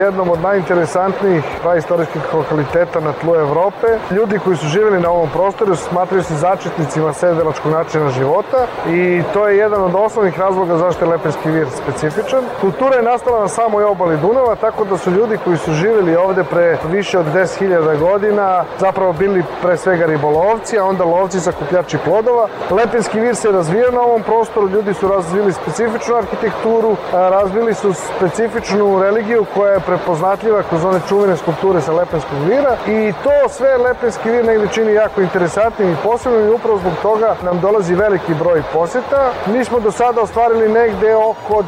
jednom od najinteresantnijih praistorijskih lokaliteta na tlu Evrope. Ljudi koji su živjeli na ovom prostoru smatraju se začetnicima sedelačkog načina života i to je jedan od osnovnih razloga zašto je Lepenski vir specifičan. Kultura je nastala na samoj obali Dunava, tako da su ljudi koji su živjeli ovde pre više od 10.000 godina zapravo bili pre svega ribolovci, a onda lovci sakupljači plodova. Lepenski vir se razvijao na ovom prostoru, ljudi su razvili specifičnu arhitekturu, razvili su specifičnu religiju koja je prepoznatljiva kroz one čuvene skulpture sa Lepenskog vira i to sve Lepenski vir negdje čini jako interesantnim i posebnim i upravo zbog toga nam dolazi veliki broj posjeta. Mi smo do sada ostvarili negde oko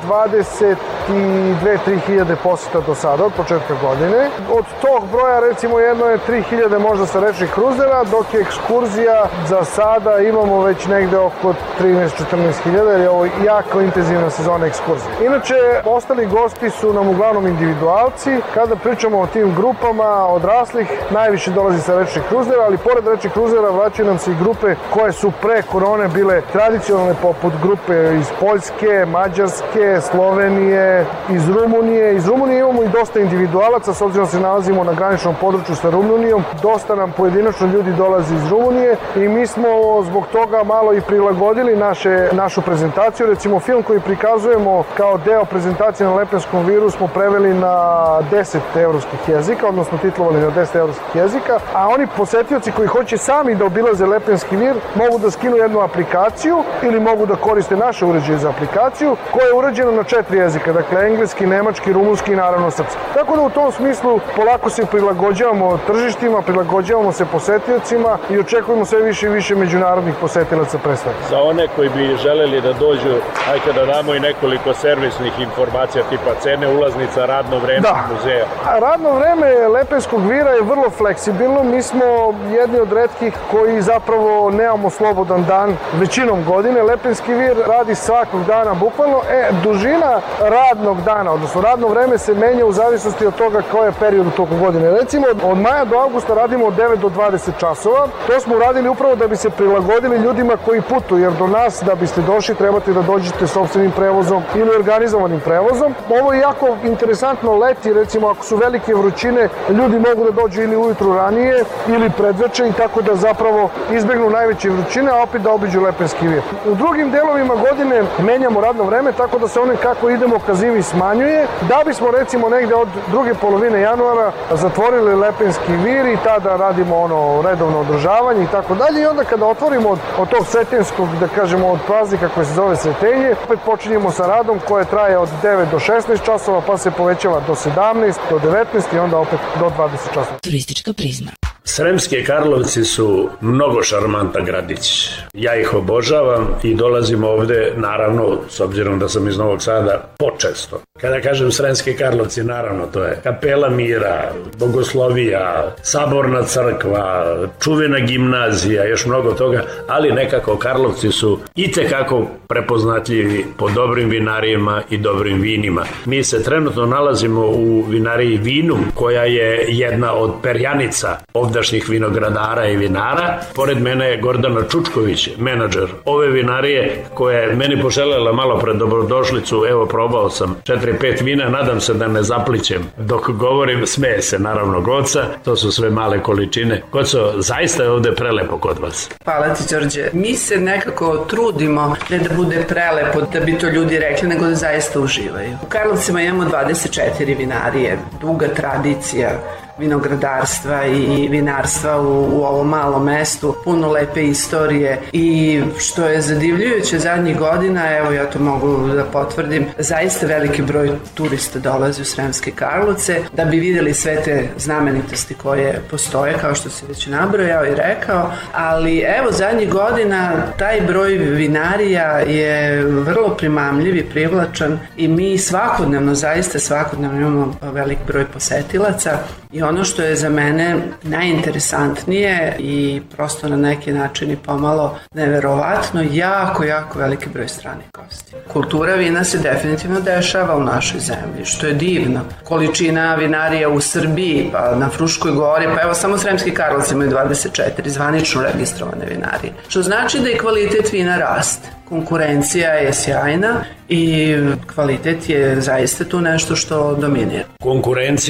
22-3 hiljade posjeta do sada, od početka godine. Od tog broja recimo jedno je 3.000 možda sa rečnih kruzera, dok je ekskurzija za sada imamo već negde oko 13-14 hiljada, jer je ovo jako intenzivna sezona ekskurzije. Inače, ostali gosti su nam uglavnom individualci. Kada pričamo o tim grupama odraslih, najviše dolazi sa rečnih kruzera, ali pored rečnih kruzera vraćaju nam se i grupe koje su pre korone bile tradicionalne, poput grupe iz Poljske, Mađarske, Slovenije, iz Rumunije. Iz Rumunije imamo i dosta individualaca, s obzirom da se nalazimo na graničnom području sa Rumunijom. Dosta nam pojedinačno ljudi dolazi iz Rumunije i mi smo zbog toga malo i prilagodili našu prezentaciju. Recimo, film koji prikazujemo kao deo prezentacije na Lepenskom viru smo preveli na 10 evropskih jezika, odnosno titlovali na 10 evropskih jezika, a oni posetioci koji hoće sami da obilaze Lepenski vir mogu da skinu jednu aplikaciju ili mogu da koriste naše uređaje za aplikaciju koja je urađena na 4 jezika, dakle engleski, nemački, rumunski i naravno srpski. Tako da u tom smislu polako se prilagođavamo tržištima, prilagođavamo se posetiocima i očekujemo sve više i više međunarodnih posetilaca predstavlja. Za one koji bi želeli da dođu, ajde da damo i nekoliko servisnih informacija tipa cene ulaznica, radno vreme muzeja. Radno vreme Lepenskog vira je vrlo fleksibilno. Mi smo jedni od retkih koji zapravo nemamo slobodan dan većinom godine. Lepenski vir radi svakog dana bukvalno. Dužina radnog dana, odnosno radno vreme se menja u zavisnosti od toga koji je period u toku godine. Recimo, od maja do avgusta radimo od 9 do 20 časova. To smo uradili upravo da bi se prilagodili ljudima koji putuju, jer do nas da biste došli trebate da dođete sopstvenim prevozom ili organizovanim prevozom. Ovo je jako interesantno leti, recimo ako su velike vrućine, ljudi mogu da dođu ili ujutru ranije ili predveče i tako da zapravo izbegnu najveće vrućine, a opet da obiđu Lepenski vir. U drugim delovima godine menjamo radno vreme, tako da se one kako idemo ka zimi smanjuje, da bismo recimo negde od druge polovine januara zatvorili Lepenski vir i tada radimo redovno održavanje i tako dalje i onda kada otvorimo od tog sretenskog, da kažemo od praznika koje se zove Sretenje, opet počinjemo sa radom koje traje od 9 do 16 časova pa se povećava do 17, do 19 i onda opet do 20 časova. Turistička prizma. Sremske Karlovci su mnogo šarmantan gradić. Ja ih obožavam i dolazim ovde, naravno, s obzirom da sam iz Novog Sada, počesto. Kada kažem Sremske Karlovci, naravno, to je Kapela Mira, Bogoslovija, Saborna crkva, čuvena gimnazija, još mnogo toga, ali nekako Karlovci su itekako prepoznatljivi po dobrim vinarijima i dobrim vinima. Mi se trenutno nalazimo u vinariji Vinum, koja je jedna od perjanica ovdašnjih vinogradara i vinara. Pored mene je Gordana Čučković, menadžer ove vinarije, koja je meni poželjela malo pred dobrodošlicu. Evo, probao sam 4-5 vina, nadam se da ne zaplićem. Dok govorim, smeje se naravno Goca, to su sve male količine. Goco, zaista je ovde prelepo kod vas. Hvala ti, Đorđe. Mi se nekako trudimo ne da bude prelepo, da bi to ljudi rekli, nego da zaista uživaju. U Karlovcima imamo 24 vinarije, duga tradicija vinogradarstva i vinarstva u ovom malom mestu, puno lepe istorije i što je zadivljujuće zadnjih godina, evo ja to mogu da potvrdim, zaista veliki broj turista dolazi u Sremske Karlovce da bi vidjeli sve te znamenitosti koje postoje, kao što se već nabrojao i rekao, ali evo zadnjih godina taj broj vinarija je vrlo primamljiv i privlačan i mi zaista svakodnevno imamo velik broj posetilaca. I ono što je za mene najinteresantnije i prosto na neki način i pomalo neverovatno, jako veliki broj stranih gostiju. Kultura vina se definitivno dešava u našoj zemlji, što je divno. Količina vinarija u Srbiji, pa na Fruškoj gori, pa evo samo Sremski Karlovci imaju 24 zvanično registrovane vinarije. Što znači da i kvalitet vina raste. Konkurencija je sjajna i kvalitet je zaista tu nešto što dominira. Konkurencija